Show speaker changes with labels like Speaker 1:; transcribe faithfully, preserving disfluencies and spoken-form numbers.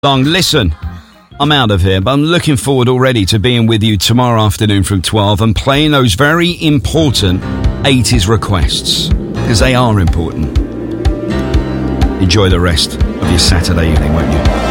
Speaker 1: Long. Listen, I'm out of here, but I'm looking forward already to being with you tomorrow afternoon from twelve and playing those very important eighties requests, because they are important. Enjoy the rest of your Saturday evening, won't you?